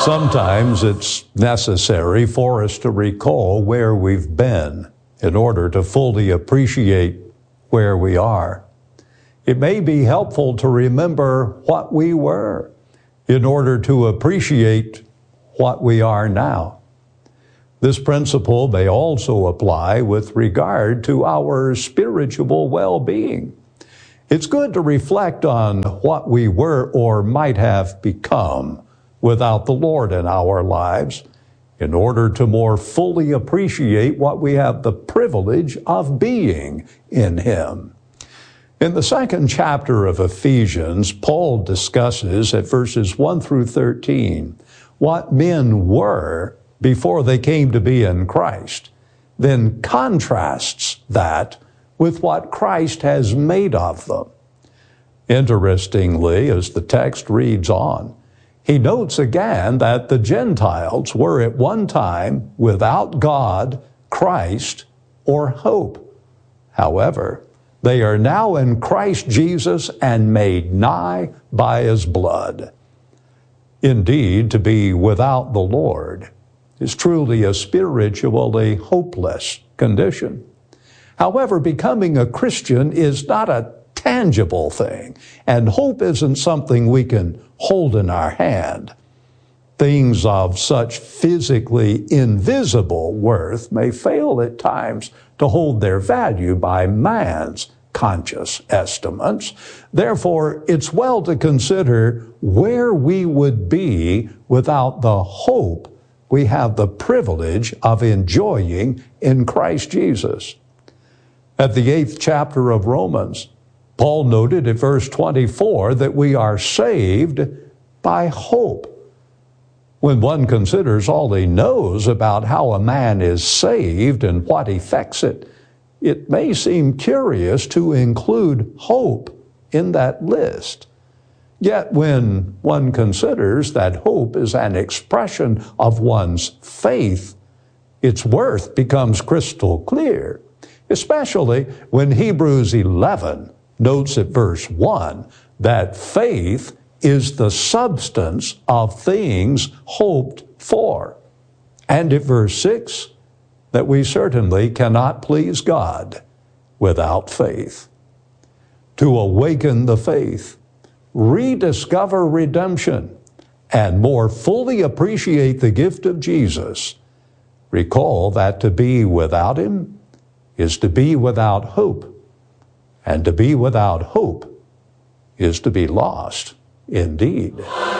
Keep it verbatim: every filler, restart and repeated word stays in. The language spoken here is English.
Sometimes it's necessary for us to recall where we've been in order to fully appreciate where we are. It may be helpful to remember what we were in order to appreciate what we are now. This principle may also apply with regard to our spiritual well-being. It's good to reflect on what we were or might have become without the Lord in our lives in order to more fully appreciate what we have the privilege of being in Him. In the second chapter of Ephesians, Paul discusses at verses one through thirteen what men were before they came to be in Christ, then contrasts that with what Christ has made of them. Interestingly, as the text reads on, he notes again that the Gentiles were at one time without God, Christ, or hope. However, they are now in Christ Jesus and made nigh by His blood. Indeed, to be without the Lord is truly a spiritually hopeless condition. However, becoming a Christian is not a tangible thing, and hope isn't something we can hold in our hand. Things of such physically invisible worth may fail at times to hold their value by man's conscious estimates. Therefore, it's well to consider where we would be without the hope we have the privilege of enjoying in Christ Jesus. At the eighth chapter of Romans, Paul noted in verse twenty-four that we are saved by hope. When one considers all he knows about how a man is saved and what effects it, it may seem curious to include hope in that list. Yet when one considers that hope is an expression of one's faith, its worth becomes crystal clear, especially when Hebrews eleven notes at verse one that faith is the substance of things hoped for. And at verse six, that we certainly cannot please God without faith. To awaken the faith, rediscover redemption, and more fully appreciate the gift of Jesus, recall that to be without Him is to be without hope, and to be without hope is to be lost indeed.